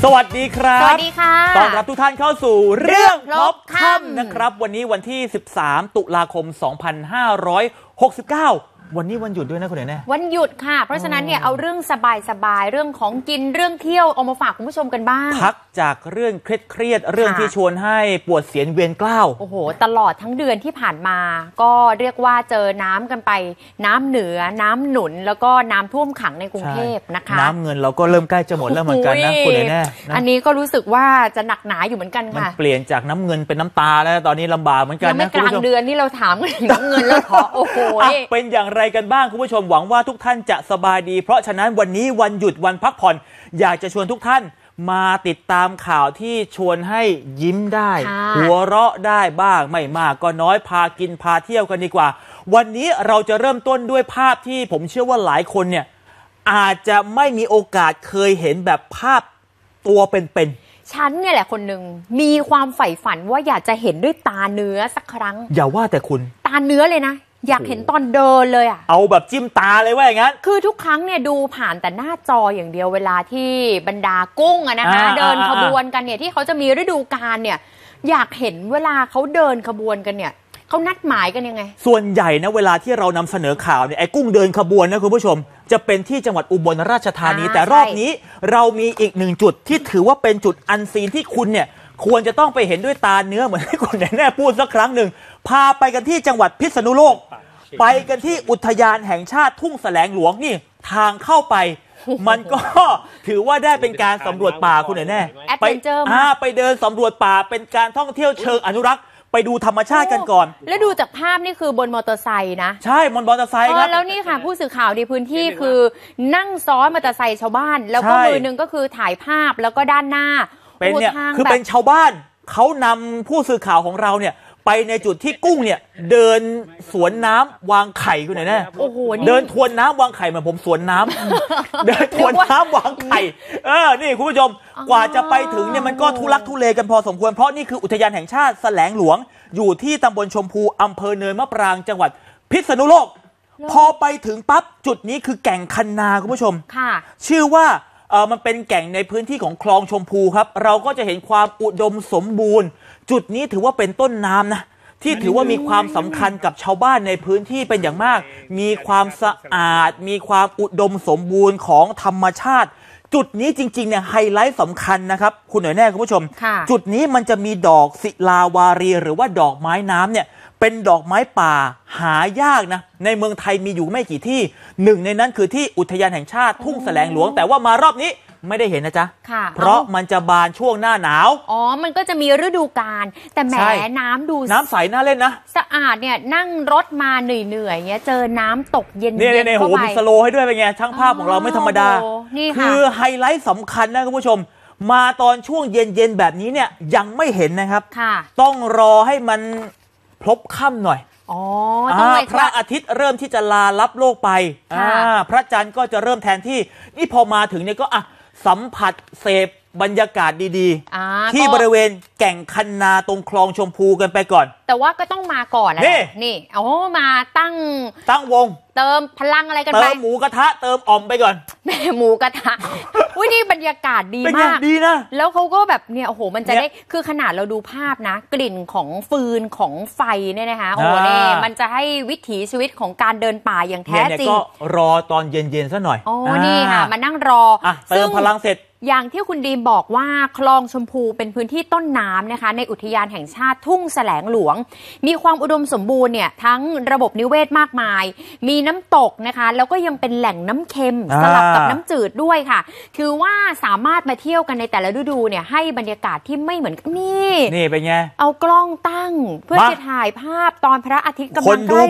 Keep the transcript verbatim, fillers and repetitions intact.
สวัสดีครับสวัสดีค่ะต้อนรับทุกท่านเข้าสู่เรื่องพบค่ำนะครับวันนี้วันที่สิบสามตุลาคมสองพันห้าร้อยหกสิบเก้าวันนี้วันหยุดด้วยนะคุณเอ๋แน่วันหยุดค่ะเพราะฉะนั้นเนี่ยเอาเรื่องสบายๆเรื่องของกินเรื่องเที่ยวเอามาฝากคุณผู้ชมกันบ้างพักจากเรื่องเครียดๆเรื่องที่ชวนให้ปวดเสียนเวียนกล้าวโอ้โหตลอดทั้งเดือนที่ผ่านมาก็เรียกว่าเจอน้ำกันไปน้ำเหนือน้ำหนุนแล้วก็น้ำท่วมขังในกรุงเทพนะคะน้ำเงินเราก็เริ่มใกล้จะหมดแล้วเหมือนกันนะคุณเอ๋แน่อันนี้ก็รู้สึกว่าจะหนักหนาอยู่เหมือนกันค่ะมันเปลี่ยนจากน้ำเงินเป็นน้ำตาแล้วตอนนี้ลำบากเหมือนกันนะไม่กลางเดือนนี่เราถามกันน้ำเงินแล้วขอโอ้โหเป็นอย่างไรกันบ้างคุณผู้ชมหวังว่าทุกท่านจะสบายดีเพราะฉะนั้นวันนี้วันหยุดวันพักผ่อนอยากจะชวนทุกท่านมาติดตามข่าวที่ชวนให้ยิ้มได้หัวเราะได้บ้างไม่มากก็น้อยพากินพาเที่ยวกันดีกว่าวันนี้เราจะเริ่มต้นด้วยภาพที่ผมเชื่อว่าหลายคนเนี่ยอาจจะไม่มีโอกาสเคยเห็นแบบภาพตัวเป็นๆฉันเนี่ยแหละคนหนึ่งมีความใฝ่ฝันว่าอยากจะเห็นด้วยตาเนื้อสักครั้งอย่าว่าแต่คุณตาเนื้อเลยนะอยากเห็นตอนเดินเลยอ่ะเอาแบบจิ้มตาเลยว่าอย่างนั้นคือทุกครั้งเนี่ยดูผ่านแต่หน้าจออย่างเดียวเวลาที่บรรดากุ้งอะนะคะเดินขบวนกันเนี่ยที่เขาจะมีฤดูกาลเนี่ยอยากเห็นเวลาเขาเดินขบวนกันเนี่ยเขานัดหมายกันยังไงส่วนใหญ่นะเวลาที่เรานำเสนอข่าวเนี่ยไอ้กุ้งเดินขบวนนะคุณผู้ชมจะเป็นที่จังหวัดอุบลราชธานีแต่รอบนี้เรามีอีกหนึ่งจุดที่ถือว่าเป็นจุดอันซีนที่คุณเนี่ยควรจะต้องไปเห็นด้วยตาเนื้อเหมือนที่คุณแน่พูดสักครั้งหนึ่งพาไปกันที่จังหวัดพิษณุโลกไปกันที่อุทยานแห่งชาติทุ่งแสลงหลวงนี่ทางเข้าไปมันก็ถือว่าได้เป็นการสำรวจป่าคุณแน่ไปอ่าไปเดินสำรวจป่าเป็นการท่องเที่ยวเชิงอนุรักษ์ไปดูธรรมชาติกันก่อนแล้วดูจากภาพนี่คือบนมอเตอร์ไซค์นะใช่บนมอเตอร์ไซค์ครับแล้วนี่ค่ะผู้สื่อข่าวในพื้นที่คือนั่งซ้อนมอเตอร์ไซค์ชาวบ้านแล้วก็มือนึงก็คือถ่ายภาพแล้วก็ด้านหน้าเป็นเนี่ยคือเป็นชาวบ้านเขานำผู้สื่อข่าวของเราเนี่ยไปในจุดที่กุ้งเนี่ยเดินสวนน้ำวางไข่คุณไหนแน่โอ้โหเดินทวนน้ำวางไข่เหมือนผมสวนน้ำเดินทวนน้ำวางไข่เออนี่คุณผู้ชมกว่าจะไปถึงเนี่ยมันก็ทุลักทุเลกันพอสมควรเพราะนี่คืออุทยานแห่งชาติแสลงหลวงอยู่ที่ตำบลชมพูอำเภอเนินมะปรางจังหวัดพิษณุโลกพอไปถึงปั๊บจุดนี้คือแก่งคันนาคุณผู้ชมค่ะชื่อว่าเออมันเป็นแก่งในพื้นที่ของคลองชมพูครับเราก็จะเห็นความอุดมสมบูรณ์จุดนี้ถือว่าเป็นต้นน้ำนะที่ถือว่ามีความสำคัญกับชาวบ้านในพื้นที่เป็นอย่างมากมีความสะอาดมีความอุดมสมบูรณ์ของธรรมชาติจุดนี้จริงๆเนี่ยไฮไลท์สำคัญนะครับคุณหน่อยแน่คุณผู้ชมจุดนี้มันจะมีดอกศิลาวารีหรือว่าดอกไม้น้ำเนี่ยเป็นดอกไม้ป่าหายากนะในเมืองไทยมีอยู่ไม่กี่ที่หนึ่งในนั้นคือที่อุทยานแห่งชาติทุ่งแสลงหลวงแต่ว่ามารอบนี้ไม่ได้เห็นนะจ๊ะเพราะมันจะบานช่วงหน้าหนาวอ๋อมันก็จะมีฤดูกาลแต่แหมน้ำดูน้ำใสน่าเล่นนะสะอาดเนี่ยนั่งรถมาเหนื่อยๆเงี้ยเจอน้ำตกเย็นๆเข้าไปเนี่ยโหมีสโลให้ด้วยเป็นไงช่างภาพของเราไม่ธรรมดาคือไฮไลท์สำคัญนะคุณผู้ชมมาตอนช่วงเย็นๆแบบนี้เนี่ยยังไม่เห็นนะครับต้องรอให้มันพลบค่ำหน่อยอ๋อพระอาทิตย์เริ่มที่จะลาลับโลกไปพระจันทร์ก็จะเริ่มแทนที่นี่พอมาถึงเนี่ยก็อ่ะสัมผัสเสพบรรยากาศดีๆที่บริเวณแก่งคันนาตรงคลองชมพูกันไปก่อนแต่ว่าก็ต้องมาก่อนนะนี่โอ้มาตั้งตั้งวงเติมพลังอะไรกันไปเติมหมูกระทะเติมอ่อมไปก่อนแม่หมูกระทะอุ้ยนี่บรรยากาศดีมากดีนะแล้วเขาก็แบบเนี่ยโอ้โหมันจะได้คือขนาดเราดูภาพนะกลิ่นของฟืนของไฟเนี่ยนะคะโอ้โหเนี่ยมันจะให้วิถีชีวิตของการเดินป่าอย่างแท้จริงก็รอตอนเย็นๆซะหน่อยอ๋อนี่ค่ะมานั่งรอเติมพลังเสร็จอย่างที่คุณดีมบอกว่าคลองชมพูเป็นพื้นที่ต้นน้ำนะคะในอุทยานแห่งชาติทุ่งแสลงหลวงมีความอุดมสมบูรณ์เนี่ยทั้งระบบนิเวศมากมายมีน้ำตกนะคะแล้วก็ยังเป็นแหล่งน้ำเค็มสลับกับน้ำจืดด้วยค่ะคือว่าสามารถมาเที่ยวกันในแต่ละฤดูเนี่ยให้บรรยากาศที่ไม่เหมือนนี่นี่เป็นไงเอากล้องตั้งเพื่อจะถ่ายภาพตอนพระอาทิตย์กำลังใกล้